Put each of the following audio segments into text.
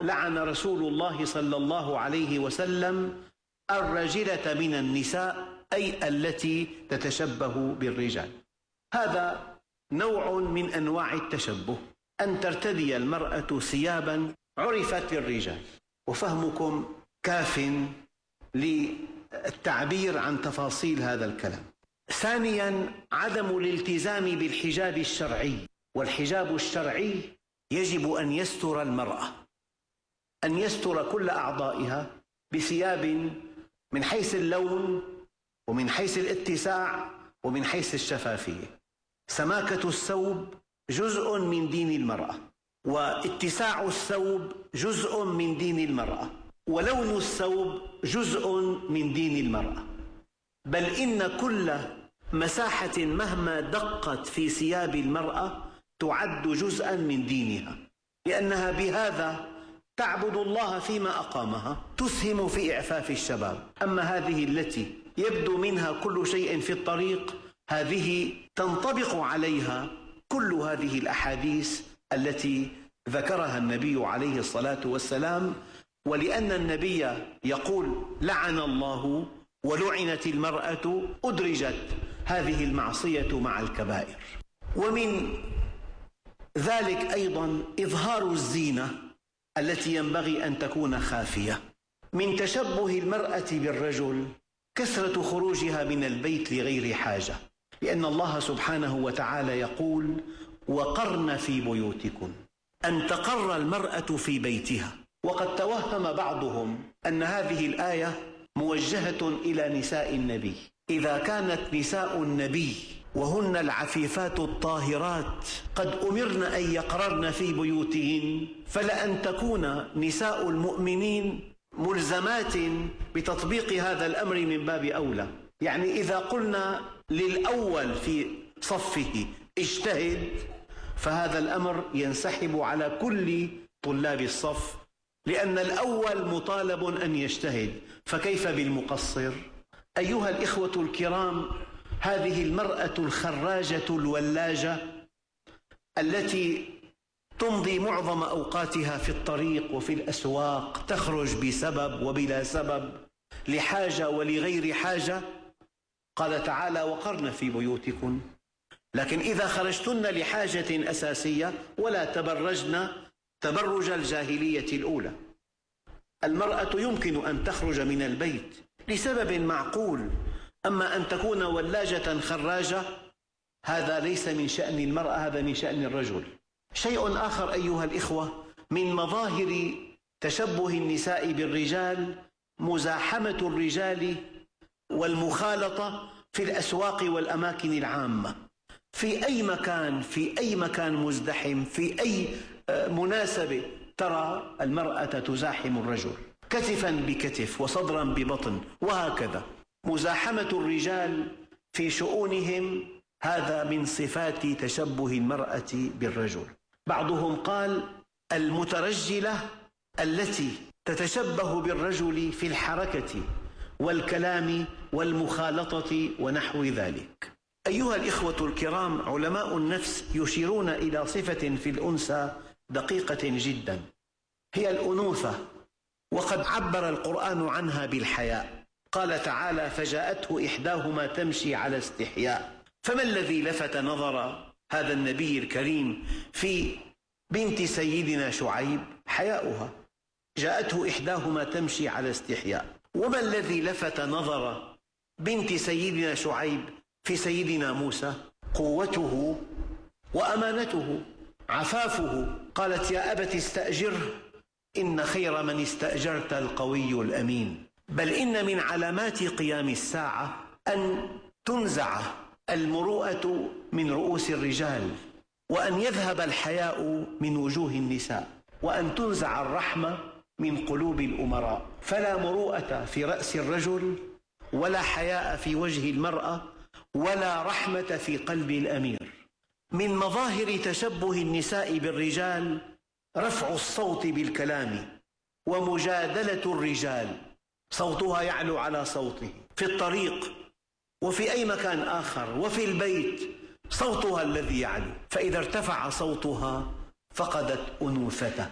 لعن رسول الله صلى الله عليه وسلم الرجلة من النساء، أي التي تتشبه بالرجال. هذا نوع من أنواع التشبه، أن ترتدي المرأة ثيابا عرفت للرجال، وفهمكم كاف للتعبير عن تفاصيل هذا الكلام. ثانيا، عدم الالتزام بالحجاب الشرعي، والحجاب الشرعي يجب أن يستر المرأة، أن يستر كل أعضائها بثياب من حيث اللون ومن حيث الاتساع ومن حيث الشفافية. سماكة الثوب جزء من دين المرأة، واتساع الثوب جزء من دين المرأة، ولون الثوب جزء من دين المرأة، بل إن كل مساحة مهما دقت في ثياب المرأة تعد جزءا من دينها، لأنها بهذا تعبد الله فيما أقامها، تسهم في إعفاف الشباب. أما هذه التي يبدو منها كل شيء في الطريق، هذه تنطبق عليها كل هذه الأحاديث التي ذكرها النبي عليه الصلاة والسلام. ولأن النبي يقول لعن الله ولعنت المرأة، أدرجت هذه المعصية مع الكبائر. ومن ذلك أيضا إظهار الزينة التي ينبغي أن تكون خافية. من تشبه المرأة بالرجل كثرة خروجها من البيت لغير حاجة، لأن الله سبحانه وتعالى يقول وقرن في بيوتكم، أن تقر المرأة في بيتها. وقد توهم بعضهم أن هذه الآية موجهة إلى نساء النبي. إذا كانت نساء النبي وهن العفيفات الطاهرات قد أمرن أن يقررن في بيوتهن، فلأن تكون نساء المؤمنين ملزمات بتطبيق هذا الأمر من باب أولى. يعني إذا قلنا للأول في صفه اجتهد، فهذا الأمر ينسحب على كل طلاب الصف، لأن الأول مطالب أن يجتهد، فكيف بالمقصر؟ أيها الإخوة الكرام، هذه المرأة الخراجة الولاجة التي تمضي معظم أوقاتها في الطريق وفي الأسواق، تخرج بسبب وبلا سبب، لحاجة ولغير حاجة، قال تعالى وقرن في بيوتكن. لكن إذا خرجتن لحاجة أساسية ولا تبرجن تبرج الجاهلية الأولى. المرأة يمكن أن تخرج من البيت لسبب معقول، أما أن تكون ولاجة خراجة هذا ليس من شأن المرأة، هذا من شأن الرجل. شيء آخر أيها الإخوة، من مظاهر تشبه النساء بالرجال مزاحمة الرجال والمخالطة في الأسواق والأماكن العامة. في أي مكان مزدحم، في أي مناسبة ترى المرأة تزاحم الرجل كتفا بكتف وصدرا ببطن، وهكذا. مزاحمة الرجال في شؤونهم هذا من صفات تشبه المرأة بالرجل. بعضهم قال المترجلة التي تتشبه بالرجل في الحركة والكلام والمخالطة ونحو ذلك. أيها الإخوة الكرام، علماء النفس يشيرون إلى صفة في الأنثى دقيقة جدا، هي الأنوثة، وقد عبر القرآن عنها بالحياء. قال تعالى فجاءته إحداهما تمشي على استحياء. فما الذي لفت نظر هذا النبي الكريم في بنت سيدنا شعيب؟ حياؤها. جاءته إحداهما تمشي على استحياء. وما الذي لفت نظر بنت سيدنا شعيب في سيدنا موسى؟ قوته وأمانته، عفافه. قالت يا أبت استأجره إن خير من استأجرت القوي الأمين. بل إن من علامات قيام الساعة أن تنزع المروءة من رؤوس الرجال، وأن يذهب الحياء من وجوه النساء، وأن تنزع الرحمة من قلوب الأمراء. فلا مروءة في رأس الرجل، ولا حياء في وجه المرأة، ولا رحمة في قلب الأمير. من مظاهر تشبه النساء بالرجال رفع الصوت بالكلام ومجادلة الرجال، صوتها يعلو على صوته في الطريق وفي أي مكان آخر، وفي البيت صوتها الذي يعلو، فإذا ارتفع صوتها فقدت أنوثتها.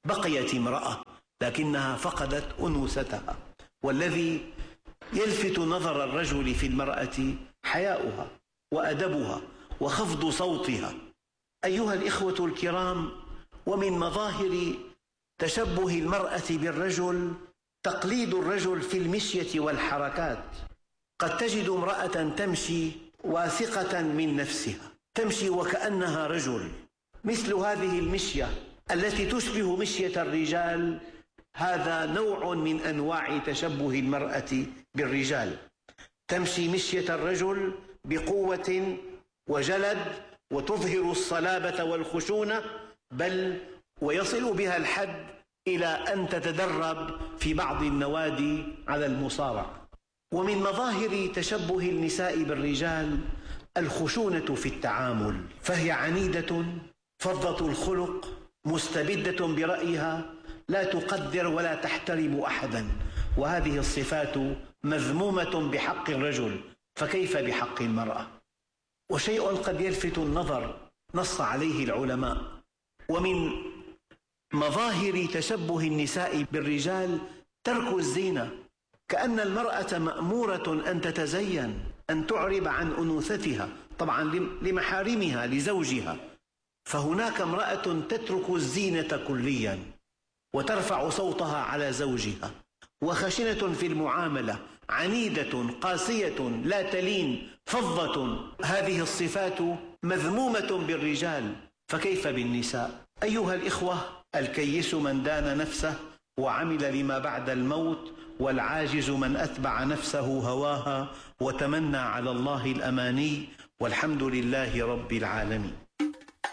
بقيت امرأة لكنها فقدت أنوثتها. والذي يلفت نظر الرجل في المرأة حياؤها وأدبها وخفض صوتها. أيها الإخوة الكرام، ومن مظاهر تشبه المرأة بالرجل تقليد الرجل في المشية والحركات. قد تجد امرأة تمشي واثقة من نفسها، تمشي وكأنها رجل. مثل هذه المشية التي تشبه مشية الرجال هذا نوع من أنواع تشبه المرأة بالرجال. تمشي مشية الرجل بقوة وجلد وتظهر الصلابة والخشونة، بل ويصل بها الحد إلى أن تتدرب في بعض النوادي على المصارعة. ومن مظاهر تشبه النساء بالرجال الخشونة في التعامل، فهي عنيدة فظة الخلق مستبدة برأيها، لا تقدر ولا تحترم أحدا، وهذه الصفات مذمومة بحق الرجل، فكيف بحق المرأة؟ وشيء قد يلفت النظر نص عليه العلماء، ومن مظاهر تشبه النساء بالرجال ترك الزينة، كأن المرأة مأمورة أن تتزين، أن تعرب عن أنوثتها، طبعا لمحارمها لزوجها. فهناك امرأة تترك الزينة كليا وترفع صوتها على زوجها، وخشنة في المعاملة، عنيدة قاسية لا تلين، فظة. هذه الصفات مذمومة بالرجال، فكيف بالنساء؟ أيها الإخوة، الكيس من دان نفسه وعمل لما بعد الموت، والعاجز من أتبع نفسه هواها وتمنى على الله الأماني، والحمد لله رب العالمين.